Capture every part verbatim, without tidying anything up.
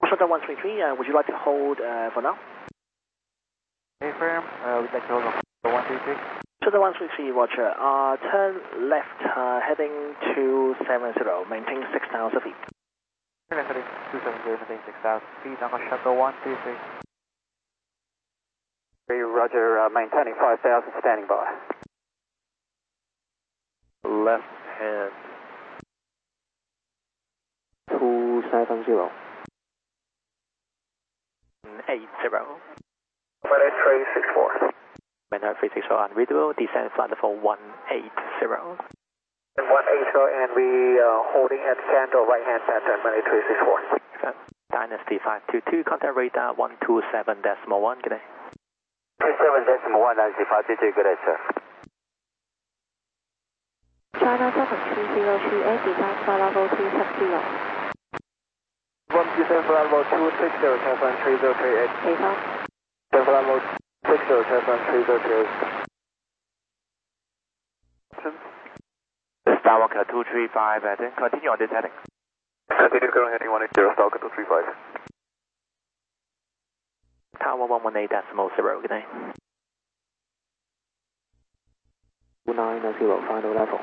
Shuttle one three three, uh, would you like to hold uh, for now? Hey, firm, uh, we'd like to hold on for one three three. Shuttle one three three, Roger. Uh, turn left, uh, heading two seven zero, maintain six thousand feet. Turn left heading two seven zero, maintain six thousand feet, on shuttle one three three. Roger, uh, maintaining five thousand, standing by. Left hand two seven zero. eight zero. Minute three six four. Minute three six four, unreadable, descend flight level one eight zero. one eight zero, and we uh, holding at candle right hand pattern, minute three six four. Dynasty five two two, contact radar one two seven decimal one, good day. two seven decimal one, Dynasty five two two, good day, sir. China seven three zero three eight, design flight level two six zero. one two seven flight level two six zero, Telephone three zero three eight. Take off. Telephone level six zero, Telephone three zero three eight. Skywalker two three five, uh, then continue on this heading. Continue current heading one eight zero, Skywalker two three five. Tower one one eight decimal zero, good day. two nine zero, final level.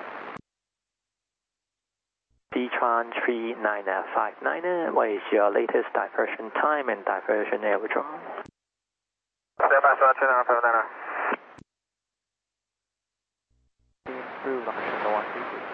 D-Tron three nine five nine, what is your latest diversion time and diversion aerodrome? Stand by, three nine five nine. Improve on shuttle one three three.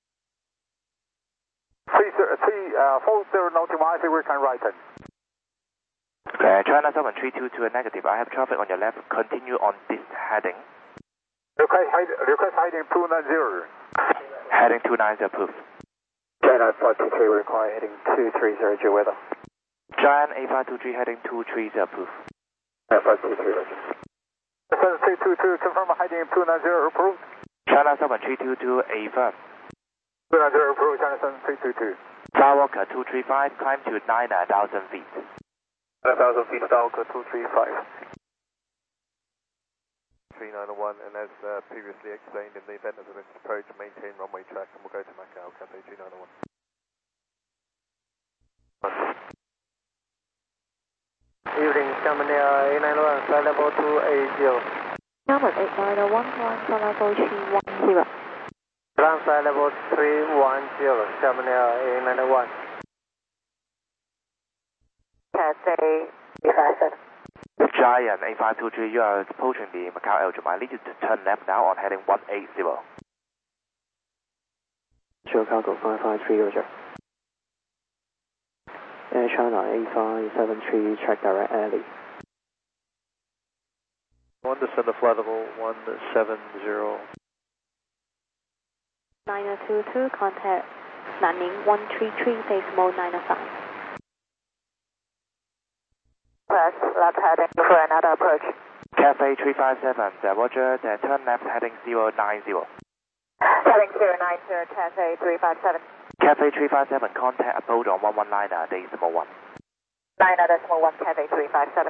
four zero naughty miles, we can right turn. Okay, China seven three two two, negative. I have traffic on your left. Continue on this heading. Request, request heading two nine zero. Heading two nine zero, approved. China five two three, require heading two three zero, due weather. Giant A five two three, heading two three zero, approved. China five two three, roger. seven three two two, confirm heading two nine zero, approved. China seven three two two, A five. two nine zero, approved, China seven three two two. Skywalker two three five, climb to nine thousand feet. nine thousand feet, Skywalker two three five. three nine one, and as uh, previously explained, in the event of a missed approach, maintain runway track, and we'll go to Macau, Cathay three nine one. Evening, Xiamen Air A nine one, flight level two eight zero. Xiamen eight nine one, line flight level three one zero. Ground flight level three one zero, Xiamen Air A nine one. Cathay three five seven. Giant A five two three, you are approaching the Macau aerodrome. I need you to turn left now on heading one eight zero. Chicago five five three, roger. Air China A five seven three, check direct alley. one descend to flight level one seven zero. nine two two, contact Nanning one three three, decimal nine five. Press left heading for another approach. Cathay three five seven, uh, roger, then turn left heading zero nine zero. Heading zero nine zero, Cathay three five seven. Cathay three five seven, contact abode on one one nine decimal one. nine decimal one, Cathay three five seven.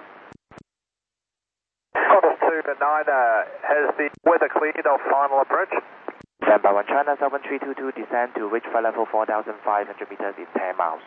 Qantas two nine, uh, has the weather cleared of final approach? Stand by one, China seven three two two, descend to reach flight level four thousand five hundred meters in ten miles.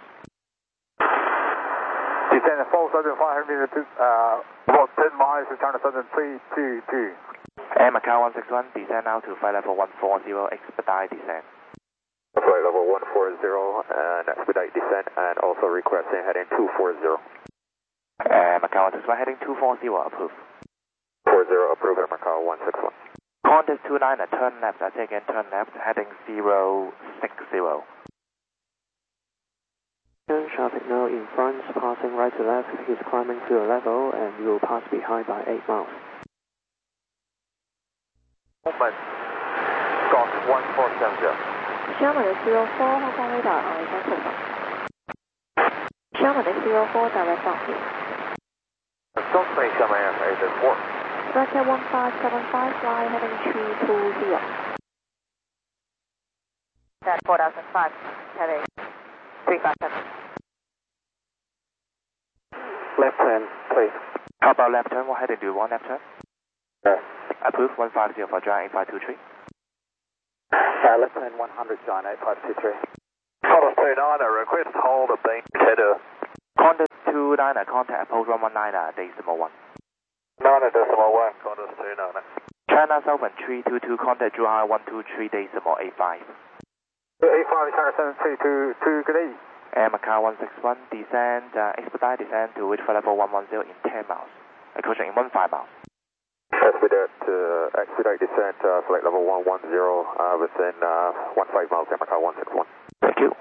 Descend four thousand five hundred meters, uh, about ten miles to China seven three two two. Air Macau one six one, descend now to flight level one four zero, expedite descent. Flight level one four zero, and expedite descent, and also requesting heading two four zero. Air Macau one six one, heading two four zero, approved. four zero, approved, Air Macau one six one. Qantas two nine, turn left, I say again, turn left, heading zero six zero. Traffic now in front, passing right to left, he's climbing to a level, and you will pass behind by eight miles. Moment, Scott one four seven zero. Xiamen zero four, Hong Kong radar, horizontal. Xiamen zero four, direct downhill. Don't say Xiamen Air eight four. Vector one five seven five, fly heading three two zero. At four thousand five, Cathay three five seven. Left turn, please. How about left turn? What heading do you want left turn? Yeah. Approved, one five zero for Giant A five two three. Uh, left turn one hundred, Giant A five two three. Qantas two nine, request hold a beam header Contact two nine, contact approach one one nine, decimal one. nine decimal one, contact two nine. China Southern three two two, contact Zhuhai one two three, decimal eight five. eight five, China seven three two two, good day. Air Macau one six one, descend, uh, expedite descend to reach flight level one one zero in ten miles. Approaching in one five miles. Expedite, uh, expedite descent, uh, flight level one one zero, uh, within, uh, one five miles, Air Macau one six one. Thank you.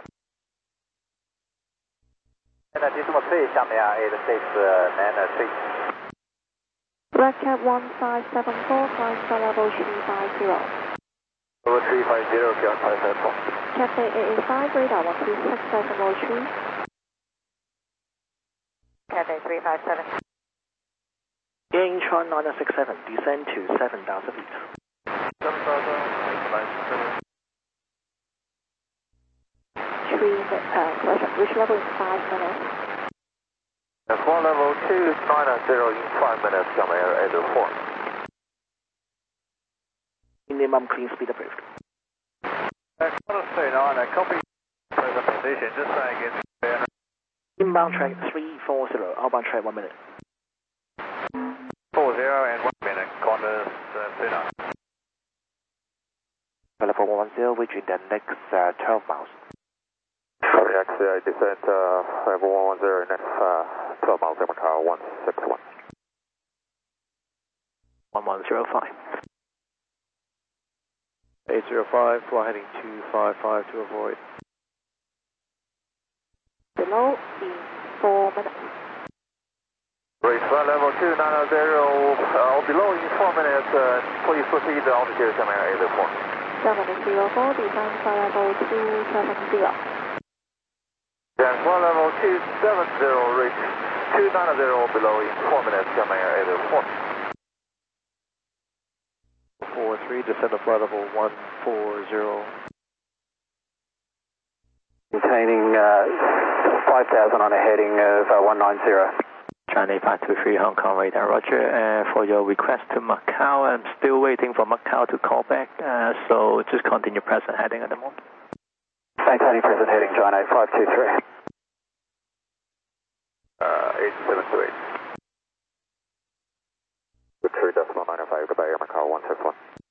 现在 decimal three 下面啊 eight six nine three. Red Cat one five seven four, climb flight level three five zero. Level three five zero, ground five seven four. Cathay eight eight five, radar one two six decimal three. Cathay three five seven. Incheon nine six seven, descend to seven thousand feet. seven thousand, eight Three, uh, correction, reach level in five minutes. That's one level two nine zero in five minutes, come air eight oh four. Minimum clean speed approved. Uh, contact two nine, copy present position, just saying it's Inbound track three four zero, outbound track one minute. four zero and one minute, contact uh, two nine. Flight level one one zero, reaching the next uh, twelve miles. Sorry, expedite descent, uh, level one one zero, next, uh, twelve miles, Air Macau one six one. one one zero five. eight zero five, fly heading two five five to avoid. Below in four minutes. Race flight level two nine zero, uh, below in four minutes, uh, please proceed to altitude, come air eight oh four. seven zero four, descend flight level two seven zero. Then flight level two seven zero, reach two nine zero, below in four minutes, come air eight oh four. four three, descend to flight level one four zero. Maintaining, uh, five thousand on a heading of, uh, one nine zero. China eight five two three, Hong Kong radar, roger. Uh, for your request to Macau, I'm still waiting for Macau to call back, uh, so just continue present heading at the moment. Maintaining present heading, China eight five two three. Uh, eight seven two eight. three decimal nine oh five, goodbye, Air Macau one six one.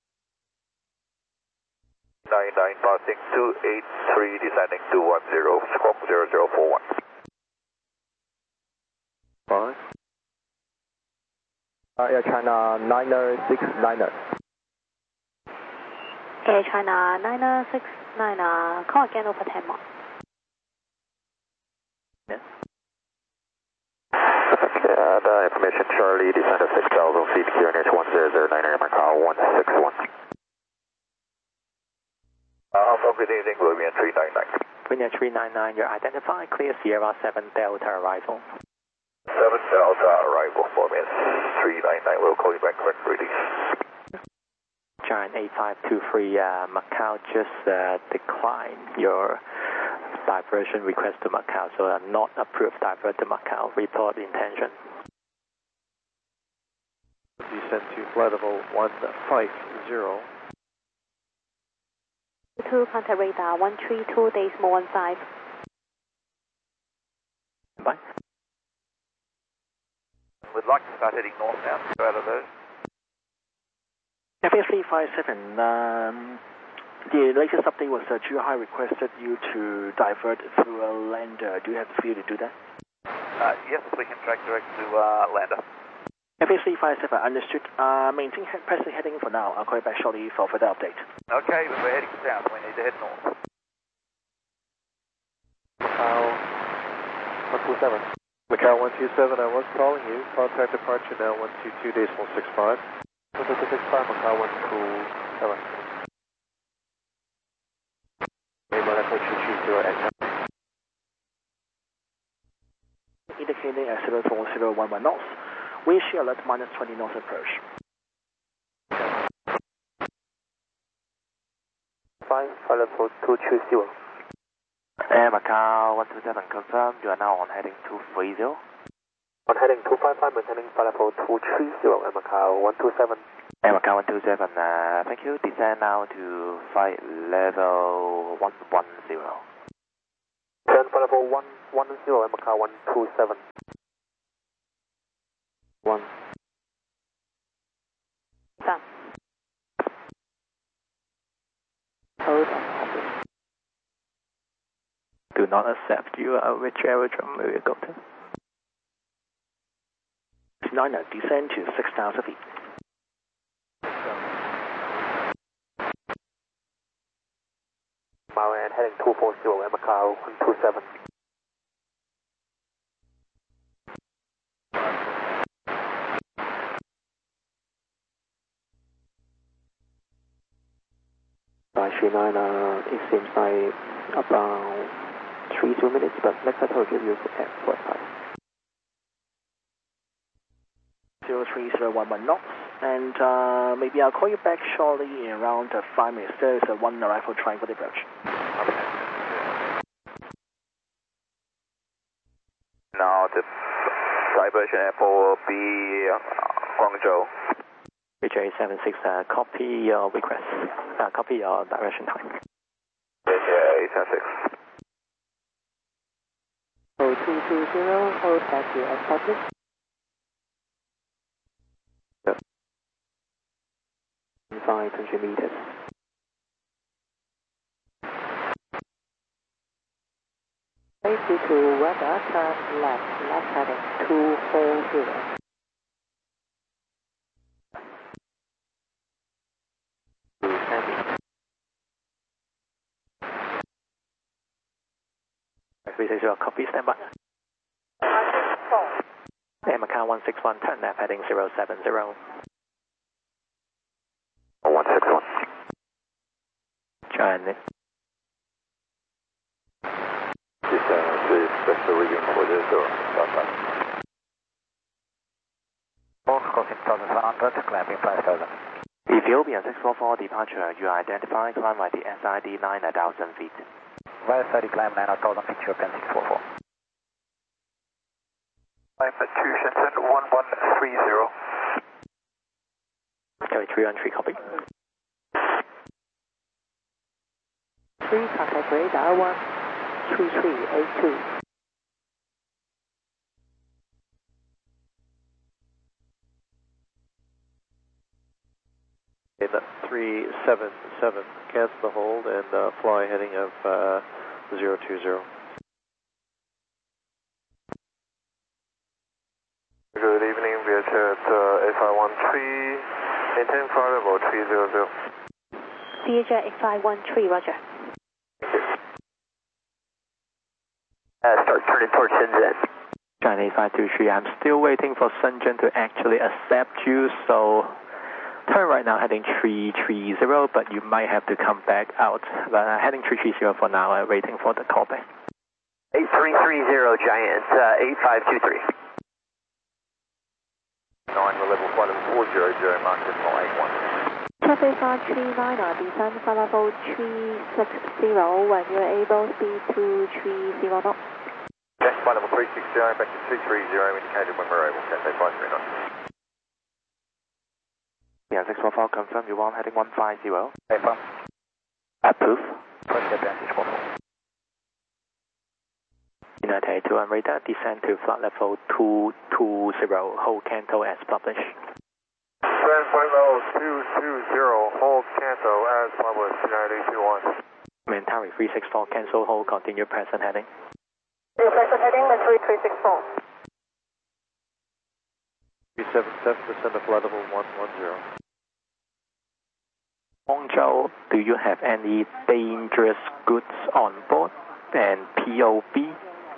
nine nine passing two eight three, descending two one zero, squawk zero zero four one. Five. Uh, Air China nine six nine. Air China nine six nine, call again over ten miles. Yes. Okay, uh, the information Charlie, descend to six thousand feet, Q N H one zero zero nine, Air Macau one six one. Uh, Hong Kong good evening, William three nine nine. Premier three nine nine, you're identified, clear Sierra seven Delta arrival. seven Delta arrival for me, three nine nine, we'll call you back correct release. Giant eight five two three, uh, Macau just uh, declined your diversion request to Macau, so I'm not approved divert to Macau, report intention. Descend to flight level one five zero. Two contact radar one three two, decimal one five. Bye. We'd like to start heading north now, go out of those. F A three five seven, um, the latest update was that Zhuhai requested you to divert through a lander. Do you have the fuel to do that? Uh, yes, we can track direct to uh, lander. F A three five seven, understood. Uh, maintain he present heading for now. I'll call you back shortly for further update. Okay, but we're heading south, we need to head north. Macau one two seven. Macau one two seven, I was calling you. Contact departure now one two two decimal six five. one two two six five, Macau one two seven. Monaco two three zero enter. Indicating at zero four zero one one knots. Wind shear alert minus twenty knots approach. Fine, flight level two three zero. Air Macau one two seven, confirm you are now on heading two three zero. On heading two five five, maintaining flight level two three zero, Air Macau one two seven. Air Macau one two seven, uh, thank you. Descend now to flight level one one zero. Descend flight level one one zero and Macau one two seven. one. Done. Hold on. Do not accept you. Uh, which aerodrome will you go to? Niner, descend to six thousand feet. Maui and heading two four zero and Macau one two seven. By three nine, uh, it seems like about three two minutes, but next time I'll give you at four five. zero three zero one one knots, and uh, maybe I'll call you back shortly in around uh, five minutes. There is a one arrival triangle approach. Okay. Now the diversion airport will be uh, Guangzhou. B J seven six, uh, copy your request. Uh, copy your direction time. Yeah, eight seven six. oh two two zero, hold taxi established. five hundred meters. Safety to weather, turn left, left heading two four zero. three six zero, copy, stand by. Air Macau one six one, turn left heading zero seven zero. one six one. China. This uh, is special rigging for this or bye-bye. Fox crossing one hundred, clamping five thousand. Ethiopian six four four departure, you are identifying climb by the S I D nine thousand feet. Via thirty climb nine thousand feet, European six four four. I'm at two Shenzhen one one three zero. Carry three on three, copy. Three contact radar one two three eight two. In three seven seven, cancel the hold and uh, fly heading of uh, zero two zero. Good evening, Vietjet uh, eight five one three, maintain flight level three zero zero. Vietjet eight five one three, roger. Thank you. Uh, start turning towards Shenzhen. China eight five two three, I'm still waiting for Shenzhen to actually accept you, so turn right now heading three three zero, but you might have to come back out. But uh, heading three three zero for now, I'm waiting for the callback. eight three three zero Giant, uh, eight five two three. nine level flight level four zero zero, mark decimal eight one. Traffic five three nine, descend flight level three six zero when you're able, speed two three zero knots. Okay, flight level three six zero, back to two three zero, indicated when we're able. Cathay five three nine. Yeah, six four four, confirm you want heading one five zero. Paper. Approve. Push the advantage four four. United two on radar, descend to flight level two two zero, hold Canto as published. Descend flight level two two zero, hold Canto as published, United two one. Mentari three six four, cancel hold, continue present heading. Present heading with three three six four. three seven seven, descend to flight level one one zero. Guangzhou, do you have any dangerous goods on board? And P O B?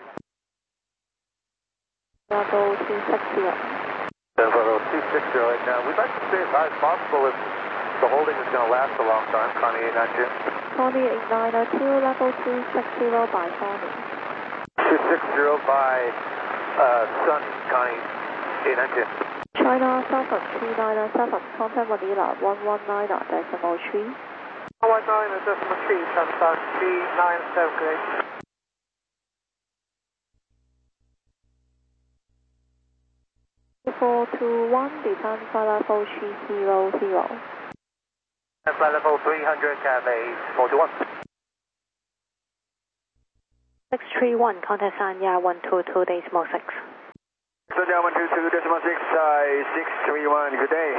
Level two six zero. Descend flight level two six zero right now. We'd like to stay as high as possible if the holding is going to last a long time. Connie eight nine two. Connie eight nine two, level two six zero by Connie. two six zero by uh, Sun, Connie eight nine two. China seven two nine seven, contact Manila one one nine decimal three. one one nine decimal three, Samsung B nine seven eight. four two one, descend flight level three zero zero. And flight level three hundred, Cathay four two one. six three one, contact Sanya one two two decimal six. Sanya one two two decimal six, uh, six three one, good day.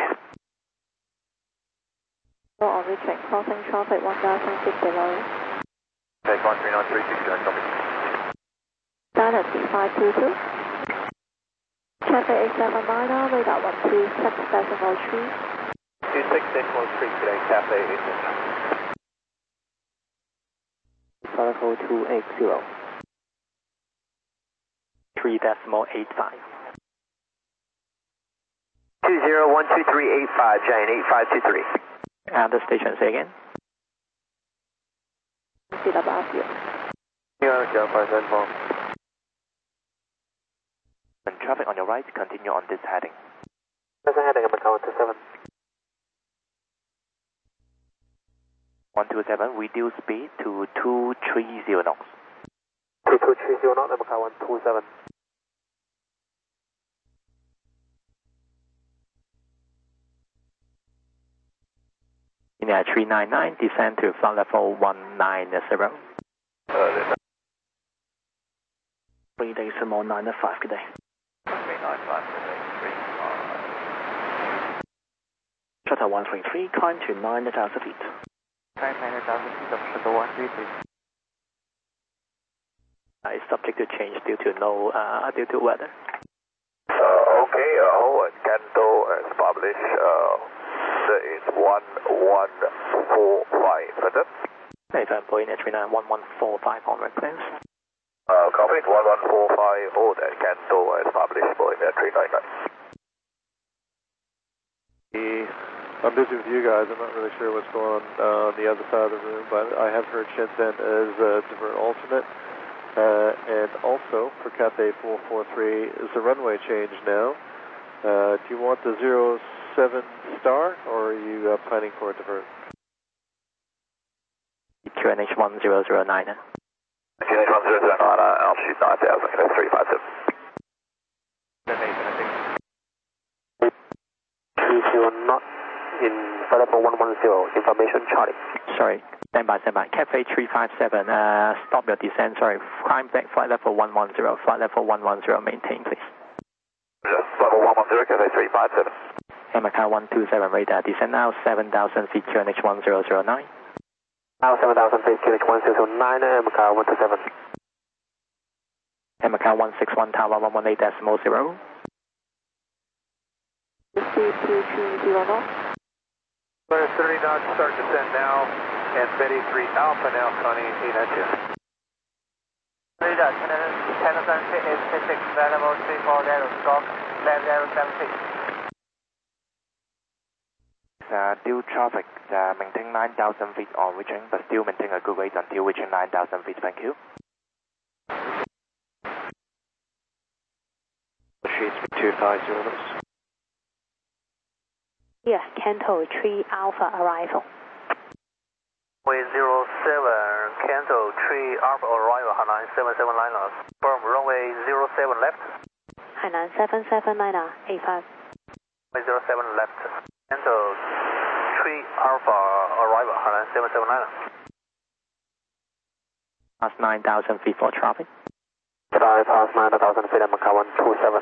On reaching, crossing traffic one thousand feet below. Take one three nine three six, copy. Standard C five two two. Traffic eight seven nine, radar one two six decimal three. two six decimal three, good day, Cafe eight six. Bravo two eight zero. three decimal eight five. two zero one two three eight five, Jane, eight five two three. And the station, say again. C W you. Yeah, Alpha ten. And traffic on your right, continue on this heading. Present heading, Macau one two seven. one two seven, reduce speed to two three zero knots. two two three zero knots, Macau one two seven. In uh, three nine nine, descend to flight level one nine zero. Uh, three decimal nine five, good day. three nine five, good day, three five. Shuttle one three three, climb to nine thousand feet. nine thousand feet of Shuttle one three three. Uh, it's subject to change due to no, uh, due to weather. Uh, okay, uh, Howard Kanto has published, uh, there is one one four five, is it? Nathan Boeing three nine one one four five onward, please. Uh, copy, one one four five, oh, that Kanto has published Boeing three nine nine. I'm busy with you guys. I'm not really sure what's going on uh, on the other side of the room, but I have heard Shenzhen is a divert alternate. Uh, and also for Cathay four four three is the runway change now. Uh, do you want the zero seven star or are you uh, planning for a divert? Q N H one zero zero nine. Q N H one zero zero nine, uh, altitude nine thousand, three five seven. three zero knot in flight level one one zero, information Charlie. Sorry, stand by, stand by. Cathay three five seven, uh, stop your descent, sorry, climb back flight level one one zero, flight level one one zero, maintain please. Yes, level one one zero, Cathay three five seven. And Macau one two seven, radar, descend now, seven thousand feet, Q N H one zero zero nine. Now seven thousand feet, Q N H one zero zero nine, and Macau one two seven. And Macau one six one, Tower one one eight decimal zero. Speed two three zero knots. thirty knots, start descend now, and Betty three Alpha now, Connie eight at you. Radar, ten thousand feet is six, level three four zero, stop, left zero seven six. Uh, due traffic, uh, maintain nine thousand feet on reaching, but still maintain a good rate until reaching nine thousand feet, thank you. Sheets two five zero knots. Yeah, Kanto three Alpha arrival. With zero seven, cancel three Alpha arrival, Hainan seven seven niner. Firm runway zero seven left. Hainan seven seven niner, eight five. With zero seven left. Cancel three Alpha arrival, Hainan seven seven niner. Past nine thousand feet for traffic. Today past nine thousand feet at Macau one two seven.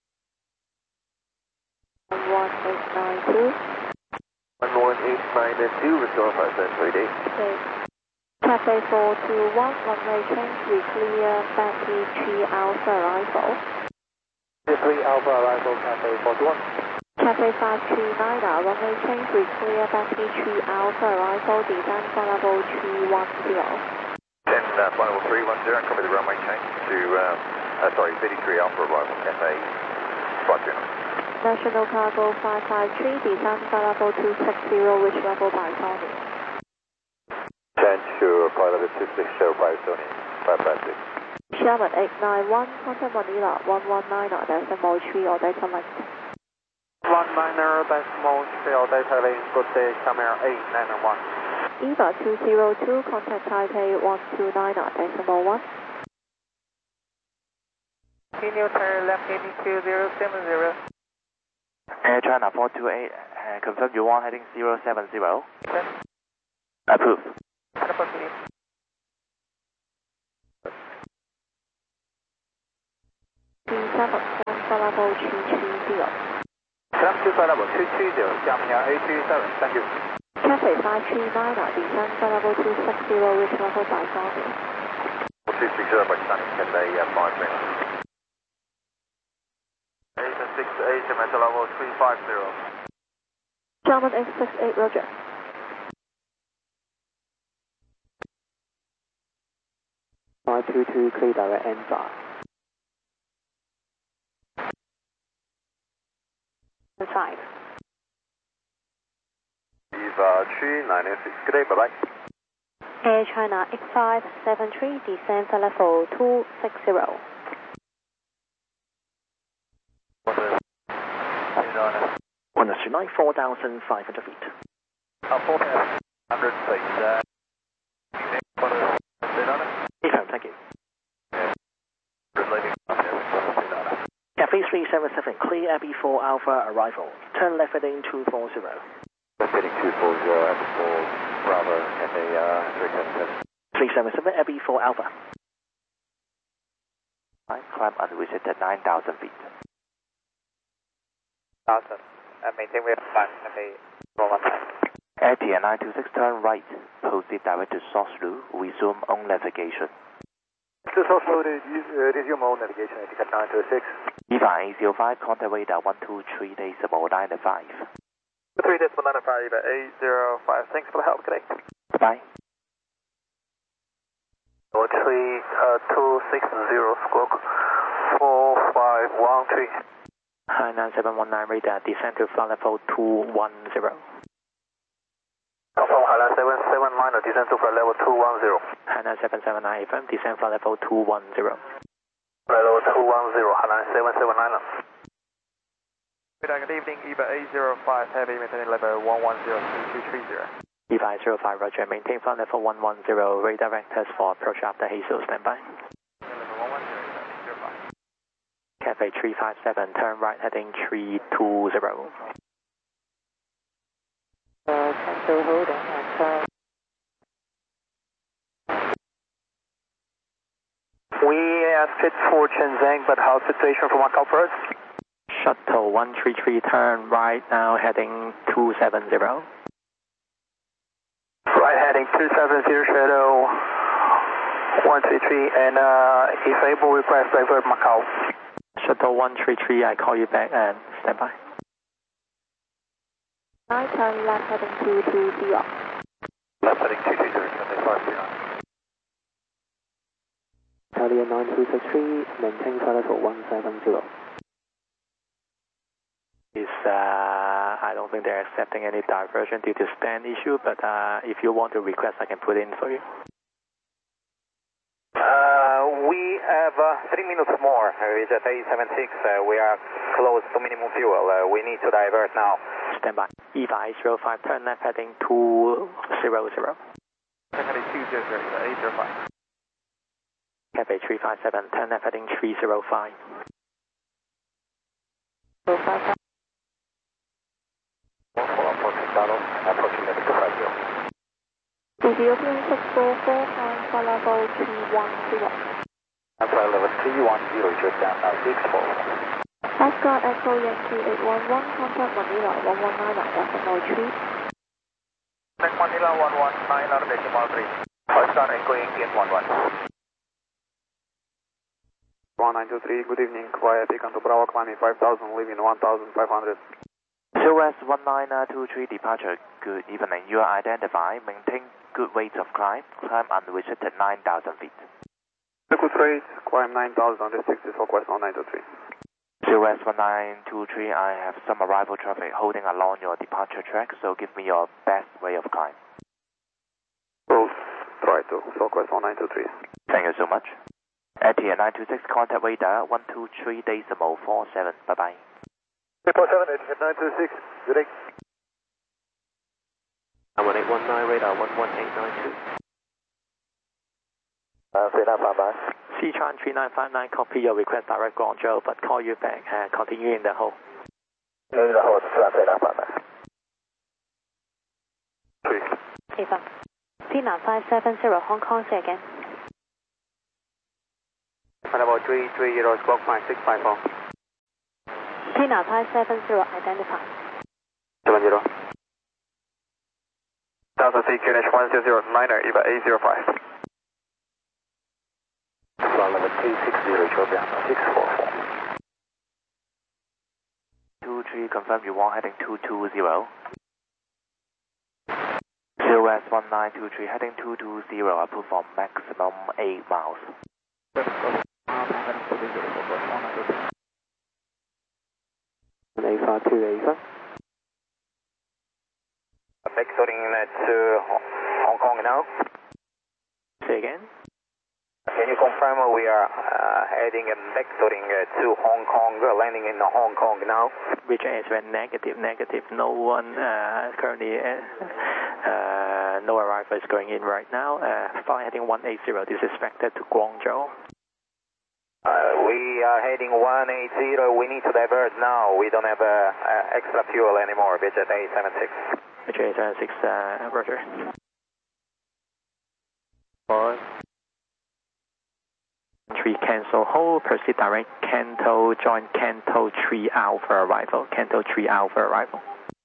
one eight nine two. one one eight nine two, restore five seven three D. Okay. Cathay four two one, runway change, we clear Betty three Alpha arrival. three Alpha arrival, Cathay four two one. Cathay five three nine, runway change, we clear Betty three Alpha arrival, descend for level three one zero. Then uh, flight level three one zero, copy the runway change to, um, uh, sorry, thirty-three Alpha arrival, Cathay five two nine. National Cargo five five three, descend for level two six zero, which level by Tony? Change to flight level two six zero by Tony, five five six. Sherman eight nine one, contact Manila one one nine, decimal three, or data link. one niner, decimal three, data link, good day, camera eight nine one. Eva two zero two, contact Taipei one two nine, decimal one. Continue turn left heading two zero seven zero. Air China four two eight, uh, confirm you want heading zero seven zero. Approved. seven, for level three three zero. Climb to flight level two three zero, down here A two seven, thank you. Cathay five three nine, descend for level two six zero, reach level five zero. two six zero, by standing Cathay five three nine. eight six eight, to level three five zero. German eight six eight, roger. five two two, clear direct N five. five. Eva three nine six, good day, bye-bye. Air China X five seven three, descend for level two six zero. One nine, four thousand five hundred feet. Uh, four hundred feet, uh, Confirm, thank you. Cafe three seven seven, clear Abbey four Alpha arrival. Turn left heading two four zero. Heading two four zero, Abbey four Bravo, Cathay uh, three seven seven. three seven seven, Abbey four Alpha. Climb unvisited nine thousand feet. Awesome. And maintain we have flight, Cathay four one nine. A T nine two six, turn right. Proceed direct to Source-Lu. Resume on navigation. To Source-Lu, uh, resume all navigation, etiquette nine two six. Eva eight zero five, contact radar one two three decimal nine five. three decimal nine five, eight zero five, thanks for the help, good day. Bye. three two six zero, squawk four five one three. Hi nine seven one nine, radar, descend to flight level two one zero. From Highland seven seven nine, descend to flight level two one zero. Hainan seven seven nine, A M, descend flight level two one zero. Level two one zero, Highland seven seven nine. Good evening, Eva eight zero five, heavy, maintaining level one one zero two two three zero. Eva eight zero five, roger, maintain flight level one one zero, radar vectors for approach after Hazel, standby. Level one one zero, eight zero five. Cathay three five seven, turn right heading three two zero. Uh, cancel holding and turn. We are fit for Shenzhen, but how's the situation for Macau first? Shuttle one three three, turn right now heading two seven zero. Right heading two seven zero, shadow one three three, and uh, if able, request divert Macau. Shuttle one three three, I call you back and stand by. I turn left heading two two zero. Left heading two two zero, Cathay five three nine. Italian nine two six three, maintain flight level one seven zero. Is, uh, I don't think they're accepting any diversion due to stand issue, but uh, if you want to request, I can put in for you. Uh, we have uh, three minutes more. Uh, it's at eight seven six. Uh, we are close to minimum fuel. Uh, we need to divert now. Stand by. Eva eight zero five, turn left heading two zero zero. Turn heading two zero zero, eight zero five. Cathay three five seven, turn left heading three zero five. Ethiopian six four four, flying for level three one zero. I'm flight level three one zero, just down now six four. Oscar Echo Yankee eight one one, contact Manila one one nine decimal three. Contact Manila one one nine decimal three. Oscar Echo Yankee one one. one nine two three, good evening, quiet, taken to Bravo, climbing five thousand, leaving one thousand five hundred. Zero S one nine two three, departure, good evening. You are identified, maintain good rate of climb, climb unvisited nine thousand feet. Good rate, climb nine thousand, under sixty, Southwest one nine two three. Zero S one nine two three, I have some arrival traffic holding along your departure track, so give me your best way of climb. Both, try to, Southwest one nine two three. Thank you so much. A T nine two six, contact radar one two three decimal four seven, bye bye. three four seven, nine two six, good day. one eight one nine, radar one one eight nine two. Uh, three nine five nine. Sichuan three nine five nine, copy your request, direct Guangzhou, but call you back and continue in the hold. In the hold, three nine five nine. Eva, C nine five seven zero, Hong Kong, say again. Level three three zero, squawk five six five four. Tina five seven zero, identify. seven zero. Delta C Q N H one zero zero niner, E V A eight zero five. Flight level three six zero, Ethiopian six four four. two three, confirm you want heading two two zero. zero S one nine two three, heading two two zero, approved for maximum eight miles. eight five two eight five. Next loading at uh, Hong Kong now. Say again? Can you confirm we are uh, heading and next loading uh, to Hong Kong, uh, landing in Hong Kong now? Which answer negative, negative. No one uh, currently, uh, uh, no arrival is going in right now. Uh, flight heading one eight zero, this is expected to Guangzhou. Uh, we are heading one eight zero, we need to divert now. We don't have uh, uh, extra fuel anymore, Vietjet eight seven six. Vietjet eight seven six, uh, roger. Fine. three cancel, hold, proceed direct, Canto, join Canto three Alpha arrival, Canto three Alpha arrival.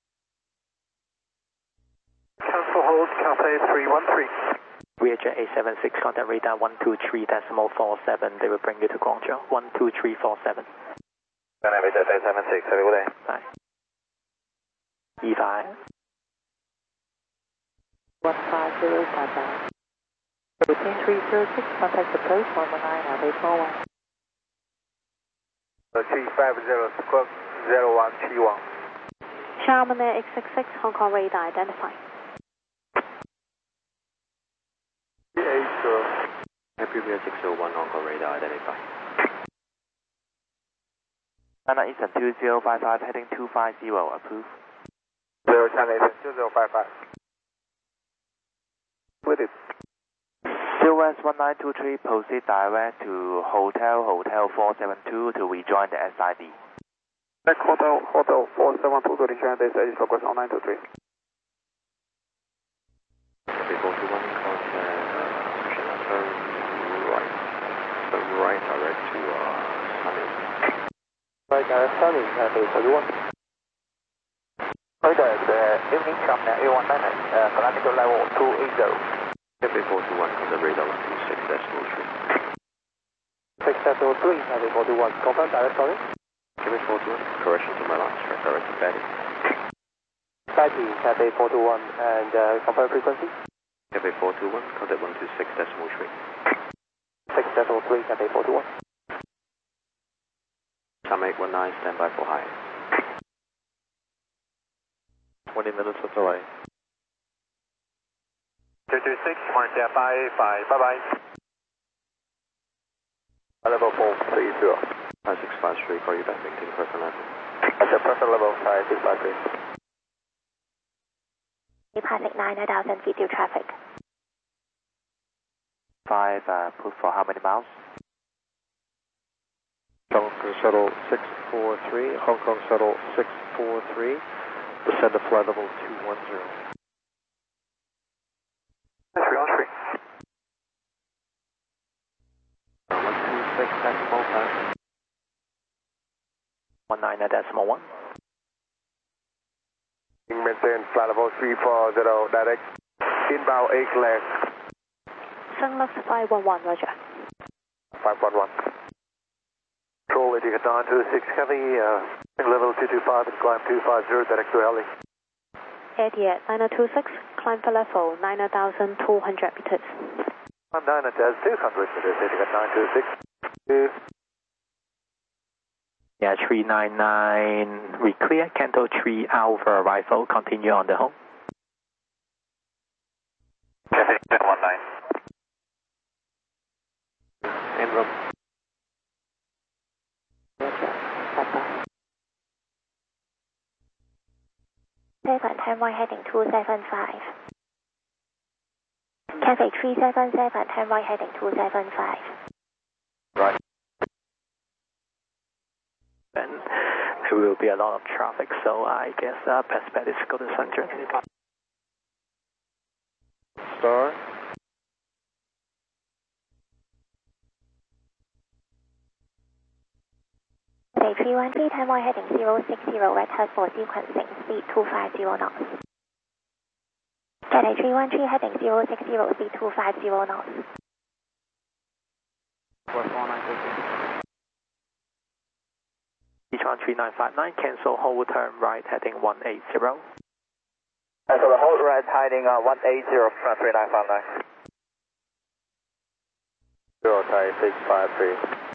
Cancel hold, Cathay three one three. Vietjet eight seven six, contact radar one two three decimal four seven, they will bring you to Guangzhou, one two three four seven. Vietjet eight seven six, have a good day. Bye. E five. one five zero five nine. Routine three zero six, contact approach one one nine, Airway four one. three five zero, squawk zero one three one. Charman Air X six six, Hong Kong radar, identify. Happy View six oh one, Hong Kong radar, identify. China Eastern two zero five five, heading two five zero, approved. zero China Eastern two zero five five. With it. zero S one nine two three, proceed direct to Hotel Hotel four seven two to rejoin the S I D. Back Hotel Hotel four seven two to rejoin the S I D, focus on nine two three. Happy four two one, contact turn right. Turn right direct to uh, Sunny. Right direct Sunny, Happy four two one. Right direct, uh, evening from uh, A one nine nine, uh, kilometer level two eight zero. Happy four two one, contact radar one two six decimal three. six decimal three, Happy four two one, confirm direct sorry. Happy four two one, correction to my last track, direct to Betty. Betty, Happy four two one, and uh, confirm frequency. Happy four two one, contact one two six decimal three. six decimal three, Happy four two one. Sam eight one nine, stand by for high. twenty minutes of delay. two two six, Marcia five five, bye bye. Level four three zero. five six five three, call you back, maintain perfect level. That's a perfect level, five six five three. Passing nine thousand feet due traffic. five, uh, put for how many miles? Hong Kong Shuttle six four three, Hong Kong Shuttle six four three, descend to flight level two one zero. three one three. one two six decimal five. one nine decimal one. Maintain flight level three four zero, direct. Inbound eight left. Sunlux five one one, roger. five one one. Control Indica nine two six heavy, uh, level two two five and climb two five zero, direct to heli. Etihad nine two six, climb for level nine thousand two hundred meters. nine two hundred meters, Indica nine two six. Two. Yeah, three nine nine, we clear, Canto three Alpha arrival, continue on the home. Cathay one nine. In room. Seven, turn right heading two seven five. Cathay three seven seven, turn right heading two seven five. Right. Then there will be a lot of traffic, so I guess uh, best bet is go to Shenzhen. Star. Cathay three one three, Tanway heading zero six zero, red hat for sequencing, speed two five zero knots. Cathay three one three heading zero six zero, speed two five zero knots. Sichuan three nine five nine, cancel hold turn right heading one eight zero. Cancel the hold right heading uh, one eight zero from three nine five nine. Zero Thai six five three.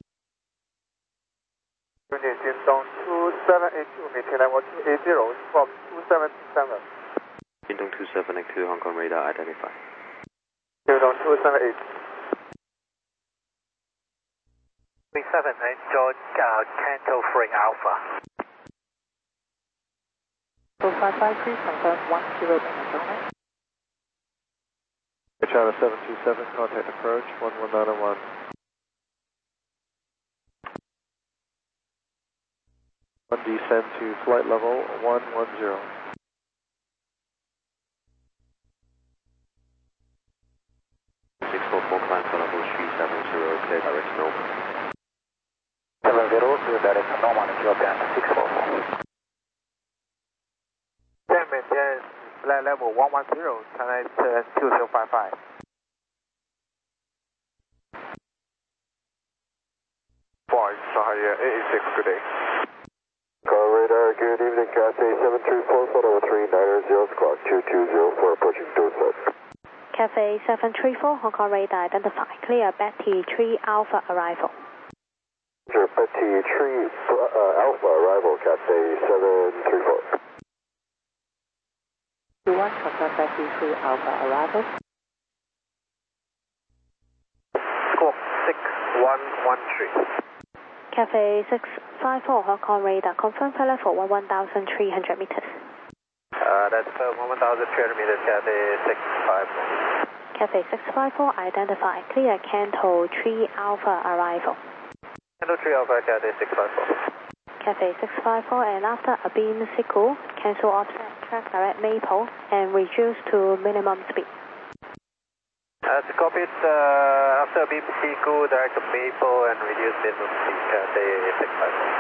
Unit Jingdong two seven eight two, maintain level two eight zero from two seven two seven. Jingdong two seven eight two, Hong Kong radar identified. Jingdong two seven eight. three seven eight, George, uh, Canto three Alpha. So five five three, confirm one zero minutes. China seven two seven, contact approach one one nine one. One descend to flight level one one zero. six four four, climb for level three seven zero, clear direction open. seven zero, clear direction normal, Ethiopian six four four. Then maintain flight level one one zero, China uh, two zero five five. Boys, Sahaya eighty-six, good day. Car radar, good evening, Cathay seven three four, photo three nine zero, squawk two two zero four, approaching Dorset. Cathay seven three four, Hong Kong radar identify, clear Betty three Alpha arrival. Roger, Betty three uh, Alpha arrival, Cathay seven three four. two one, confirm Betty three Alpha arrival. Squawk six one one three. Cathay six five four, Hong Kong radar, confirm flight level one one thousand three hundred meters. Uh, that's uh, one thousand three hundred meters, Cathay six five four. Cathay six five four, identify, clear Canto three Alpha arrival. Canto three Alpha, Cathay six five four. Cathay six five four, and after a beam signal, cancel offset, track direct Maple, and reduce to minimum speed. As copied, uh, after beam signal, direct Maple and reduce minimum speed, Cathay six five four.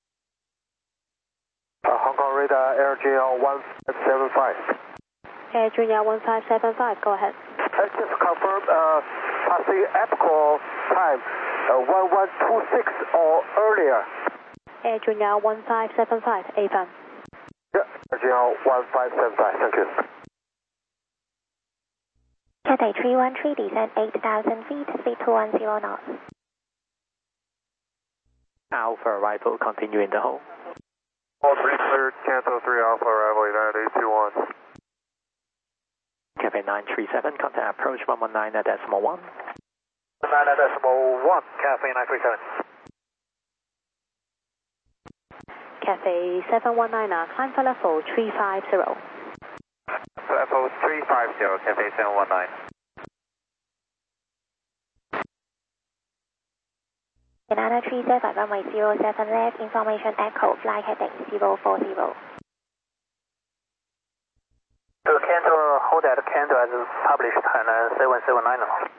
Uh, Hong Kong radar, Air J L one five seven five. Air Junior one five seven five, go ahead. I just confirmed, uh, passing apical time, uh, one one two six or earlier. Air Junior one five seven five, A-Fan. Yeah, Air J L one five seven five, thank you. Cathay three one three, descend eight thousand feet, speed two one zero knots. Alpha arrival, continue in the hole. All three cleared, Canto three Alpha arrival, United eight two one. Cathay nine three seven, contact approach one one nine at decimal one. nine at decimal one, Cathay nine three seven. Cathay seven one nine, climb for level three five zero. Level three five zero, Cathay seven one nine. Banana three seven, runway zero seven left, information echo, flight heading zero four zero. So Canto, hold at Canto as published, and uh, seven seven nine now.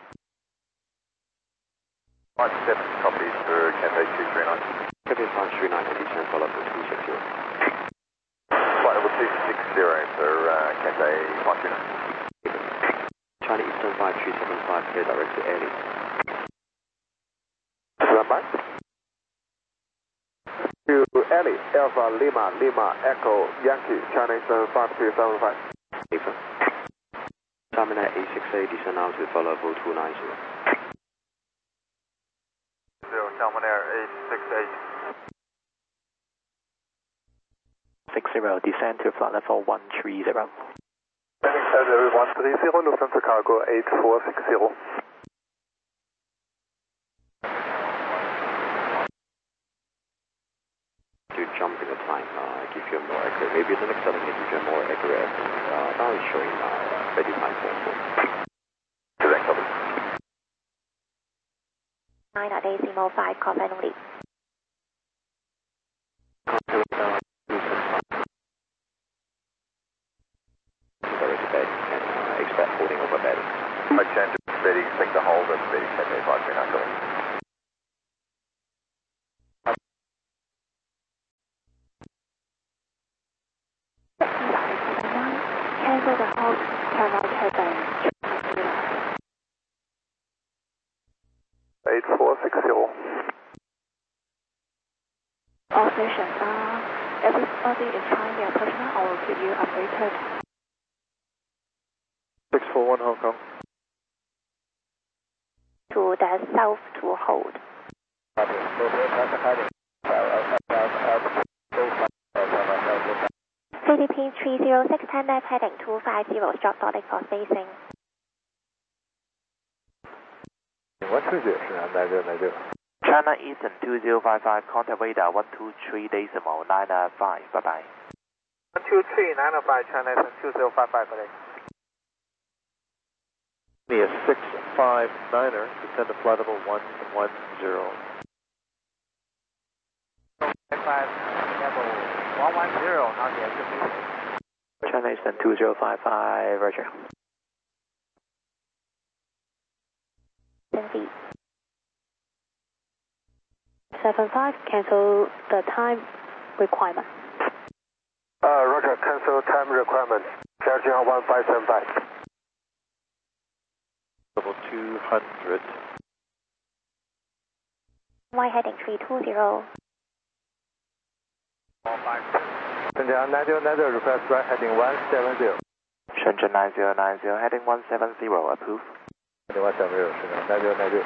One seven copies for Cathay two three nine. Cathay five three nine, descend for level two six zero. Flight level two six zero for uh, Cathay one three nine. China Eastern five three seven five, clear direct to Airlie. Stand by. To Airlie, Alpha Lima Lima Echo Yankee, China Eastern five three seven five. A-Fan. Terminal eight six eight, descend now to for level two nine zero. Zero, Terminair eight six eight. six zero, descend to flight level one three zero. Landing Cessna one three zero, Lufthansa Cargo eight four six zero. To jump in the time, uh, give you a more accurate, maybe the next setting can give you a more accurate estimate. Uh, now it's showing uh, ready time four four. Correct, copy. nine at decimal five, comment only. Direct to bed and uh, expect holding over bedding. I change it to Betty, take the hold of Betty, Cathay five three nine, further hold, turn right heading. eight four six zero. All stations, uh, everybody is trying their personal. I will keep you updated. six four one Hong Kong. To the south to hold. C D P three zero six ten left heading two five zero, stop starting for spacing. one two zero, nine zero nine zero. China Eastern two zero five five, contact radar one two three decimal nine five, bye bye. one two three nine five, China Eastern two zero five five, good day. Me a six five niner, descend to flight level one one zero. five level one one zero, not yet. China Eastern two zero five five, roger. ten feet. seven five, cancel the time requirement. Uh, roger, cancel time requirement. Charging one five seven five. Level two hundred. Y heading three two zero. Shenzhen nine zero nine zero, request right heading one seven zero. Shenzhen nine zero nine zero, heading one seven zero, approve. Heading one seven zero, Shenzhen nine zero nine zero.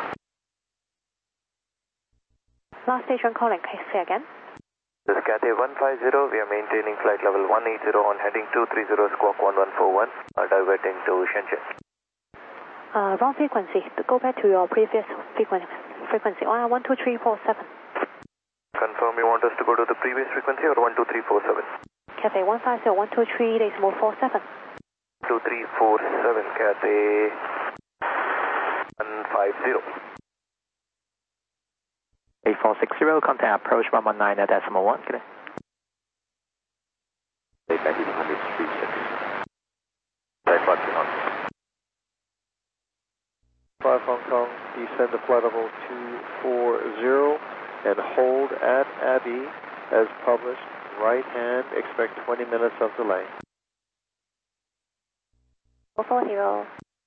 Last station calling, say again. This is Cathay one five zero, we are maintaining flight level one eighty on heading two three zero, squawk one one four one, uh, diverting to Shenzhen. Uh, wrong frequency. Go back to your previous frequency. Frequency. Uh, one two three four seven. Confirm you want us to go to the previous frequency or one two three four seven? Cathay one five zero one two three decimal four seven. two three four seven, Cathay one five zero. eight four six zero, contact approach one one nine decimal one, good day. Back in one hundred three six. Back five two hundred. five Hong Kong, descend to flight level two four zero and hold at Abbey as published. Right hand, expect twenty minutes of delay. four four zero.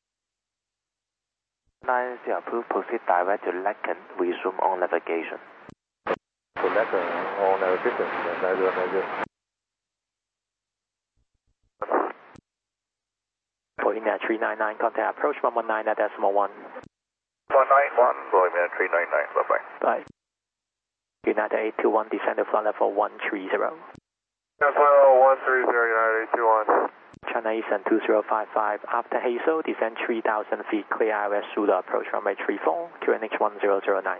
nine zero, approve, proceed direct to Lacan, resume on navigation. So Lacan on navigation, nine zero nine zero. Boeing at three nine nine, contact approach one one nine decimal one. one nine one, Boeing at three nine nine, bye bye. Bye. United eight two one, descend to flight level one three zero. Flight level one three zero, United eight two one. China Eastern two zero five five, after Hazel, descend three thousand feet, clear I O S through the approach runway three four, Q N H one zero zero nine.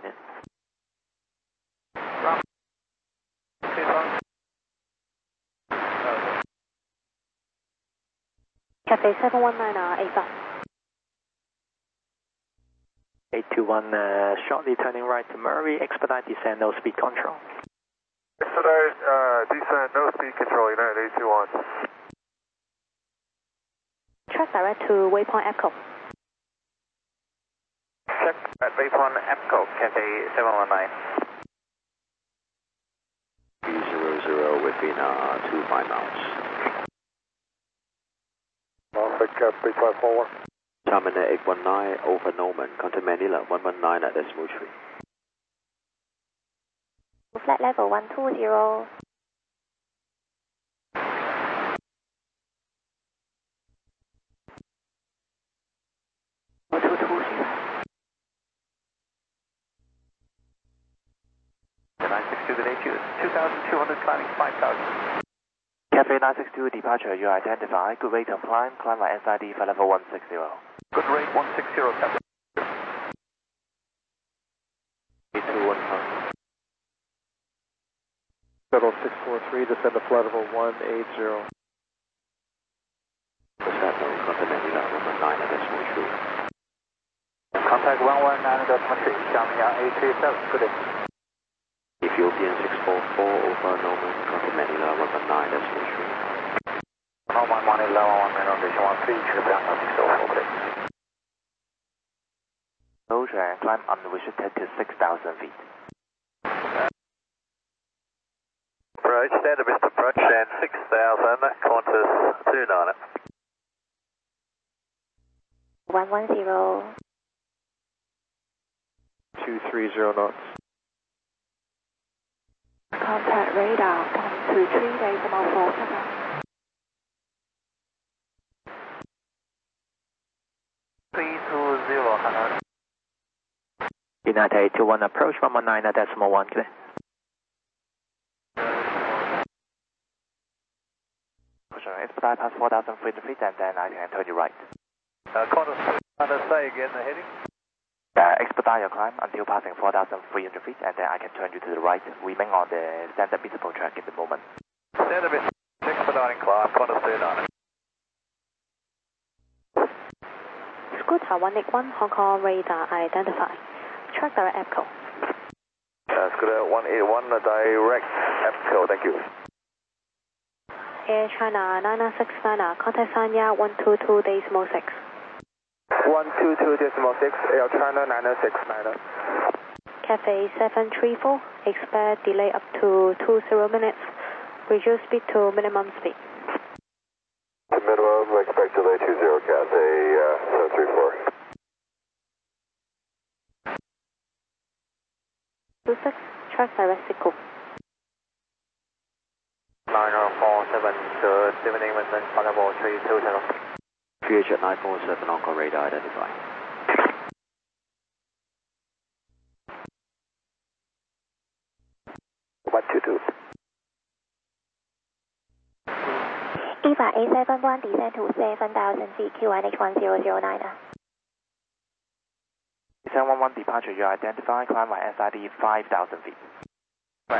Cathay seven one nine, uh, eight five. eight two one, uh, shortly turning right to Murray, expedite descend, no speed control. Expedite, uh, descent, no speed control, United eight two one. Track direct to Waypoint Echo. Check at Waypoint Echo, Cathay seven one nine. three zero zero within uh, two five knots. Norfolk Cap three five four one. Terminal eight one nine over Norman, contact Manila one one nine at decimal three. Flight level one two zero. one two two zero. nine six two, good day, two thousand two hundred climbing five thousand. Cathay nine six two, departure, you identify, good rate of climb, climb by S I D flight level one six zero. Good rate one six zero, Captain. eight two one Hong. Shuttle six four three, descend to flight level one eight zero. Contact Manila one one nine at decimal three. Contact one one nine decimal three, Xiaomi eight three seven, good day. Ethiopian six four four over Norman, contact Manila one one nine decimal three. one one one eleven one man on station one three, trip down six oh four, good day. Closure and climb unrestricted to six thousand feet. Approach, standard Mister Approach, and six thousand, Qantas two niner. one one zero. two three zero knots. Contact radar, coming to three decimal four seven. three two zero, Hana. United two one approach one one nine decimal one, clear. Expedite past four thousand three hundred feet and then I can turn you right. Uh, Qantas, say again the heading. Uh, expedite your climb until passing four thousand three hundred feet and then I can turn you to the right. Remain on the standard visible track at the moment. Standard bit, expediting climb, Qantas two nine. Scooter one eight one, Hong Kong radar identified. Track direct echo. Uh, Scooter one eight one, direct echo, thank you. Air China nine six nine, contact Sanya one two two decimal six. one two two decimal six, Air China nine six nine. Cafe seven three four, expect delay up to two zero minutes. Reduce speed to minimum speed. To minimum, expect delay two zero, Cafe uh, seven three four. two six, track direct signal. nine four seven, good evening, Winston, Contact three two zero. P H at nine four seven, Hong Kong radar identify. one two two. Eva A seven one, descend to seven thousand feet, Q N H one zero zero nine. seven one one departure, you identify, climb by S I D five thousand feet.